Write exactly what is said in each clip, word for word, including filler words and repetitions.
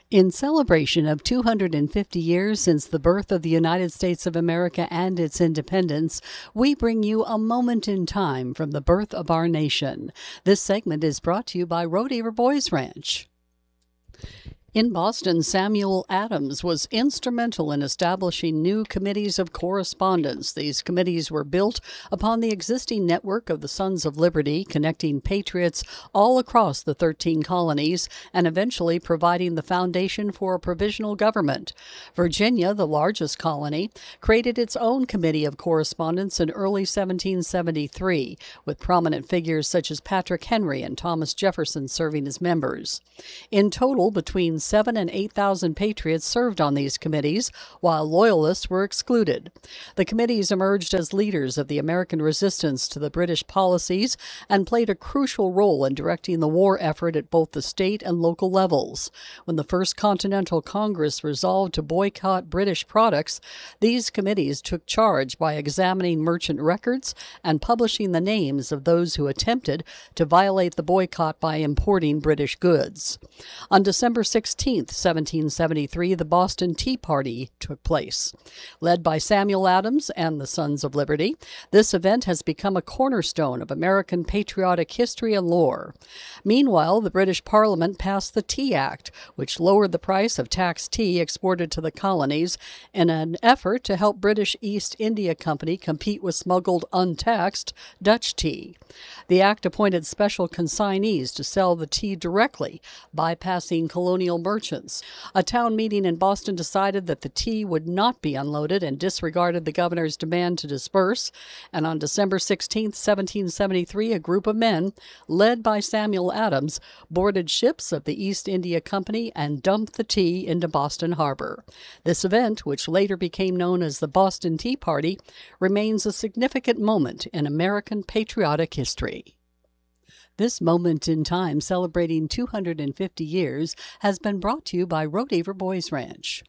In celebration of two hundred fifty years since the birth of the United States of America and its independence, we bring you a moment in time from the birth of our nation. This segment is brought to you by Rodeheaver Boys Ranch. In Boston, Samuel Adams was instrumental in establishing new committees of correspondence. These committees were built upon the existing network of the Sons of Liberty, connecting patriots all across the thirteen colonies and eventually providing the foundation for a provisional government. Virginia, the largest colony, created its own committee of correspondence in early seventeen seventy-three, with prominent figures such as Patrick Henry and Thomas Jefferson serving as members. In total, between seven and eight thousand patriots served on these committees, while loyalists were excluded. The committees emerged as leaders of the American resistance to the British policies and played a crucial role in directing the war effort at both the state and local levels. When the First Continental Congress resolved to boycott British products, these committees took charge by examining merchant records and publishing the names of those who attempted to violate the boycott by importing British goods. On December sixteenth, seventeen seventy-three, the Boston Tea Party took place. Led by Samuel Adams and the Sons of Liberty, this event has become a cornerstone of American patriotic history and lore. Meanwhile, the British Parliament passed the Tea Act, which lowered the price of taxed tea exported to the colonies in an effort to help British East India Company compete with smuggled untaxed Dutch tea. The act appointed special consignees to sell the tea directly, bypassing colonial merchants. A town meeting in Boston decided that the tea would not be unloaded and disregarded the governor's demand to disperse, and on December sixteenth, seventeen seventy-three, a group of men, led by Samuel Adams, boarded ships of the East India Company and dumped the tea into Boston Harbor. This event, which later became known as the Boston Tea Party, remains a significant moment in American patriotic history. This moment in time celebrating two hundred fifty years has been brought to you by Rodeheaver Boys Ranch.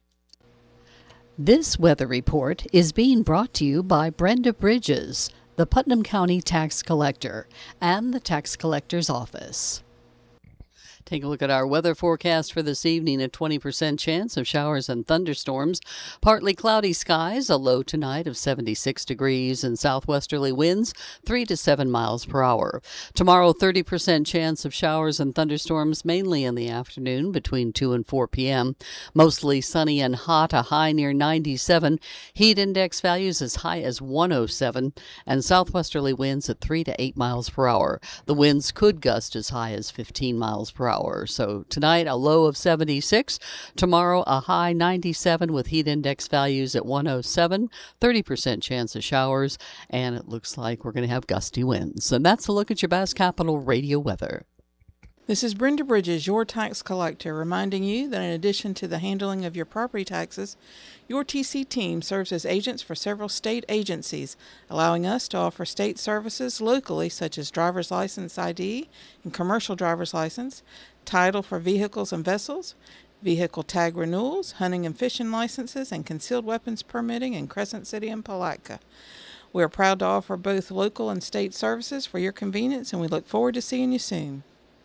This weather report is being brought to you by Brenda Bridges, the Putnam County Tax Collector, and the Tax Collector's Office. Take a look at our weather forecast for this evening. A twenty percent chance of showers and thunderstorms. Partly cloudy skies, a low tonight of seventy-six degrees, and southwesterly winds three to seven miles per hour. Tomorrow, thirty percent chance of showers and thunderstorms, mainly in the afternoon between two and four p.m. Mostly sunny and hot, a high near ninety-seven. Heat index values as high as one oh seven, and southwesterly winds at three to eight miles per hour. The winds could gust as high as fifteen miles per hour. So tonight, a low of seventy-six. Tomorrow, a high ninety-seven with heat index values at one oh seven. thirty percent chance of showers, and it looks like we're going to have gusty winds. And that's a look at your Bass Capital radio weather. This is Brenda Bridges, your tax collector, reminding you that in addition to the handling of your property taxes, your T C team serves as agents for several state agencies, allowing us to offer state services locally such as driver's license I D and commercial driver's license, title for vehicles and vessels, vehicle tag renewals, hunting and fishing licenses, and concealed weapons permitting in Crescent City and Palatka. We are proud to offer both local and state services for your convenience, and we look forward to seeing you soon.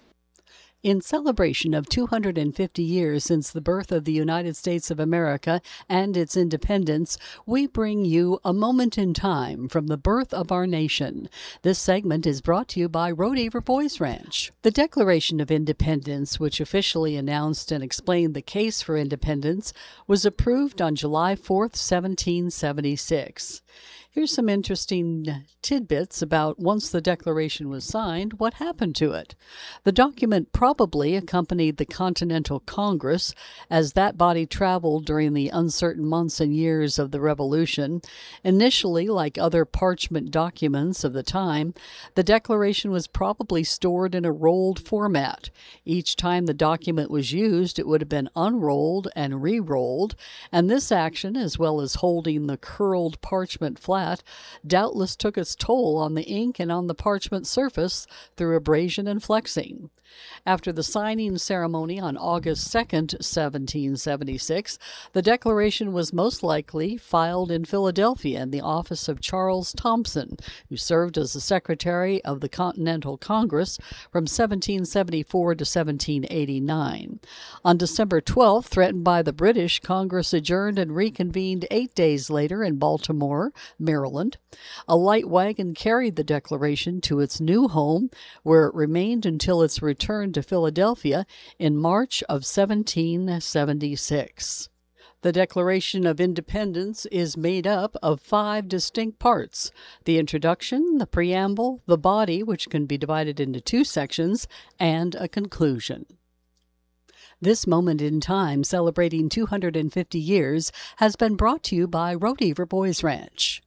In celebration of two hundred fifty years since the birth of the United States of America and its independence, we bring you a moment in time from the birth of our nation. This segment is brought to you by Rodeheaver Boys Ranch. The Declaration of Independence, which officially announced and explained the case for independence, was approved on July fourth, seventeen seventy-six. Here's some interesting tidbits about once the Declaration was signed, what happened to it. The document probably accompanied the Continental Congress as that body traveled during the uncertain months and years of the Revolution. Initially, like other parchment documents of the time, the Declaration was probably stored in a rolled format. Each time the document was used, it would have been unrolled and re-rolled, and this action, as well as holding the curled parchment flat, doubtless took its toll on the ink and on the parchment surface through abrasion and flexing. After the signing ceremony on August second, seventeen seventy-six, the Declaration was most likely filed in Philadelphia in the office of Charles Thompson, who served as the Secretary of the Continental Congress from seventeen seventy-four to seventeen eighty-nine. On December twelfth, threatened by the British, Congress adjourned and reconvened eight days later in Baltimore, Maryland. A light wagon carried the Declaration to its new home, where it remained until its return to Philadelphia in March of seventeen seventy-six. The Declaration of Independence is made up of five distinct parts: the introduction, the preamble, the body, which can be divided into two sections, and a conclusion. This moment in time, celebrating two hundred fifty years, has been brought to you by Rodeheaver Boys Ranch.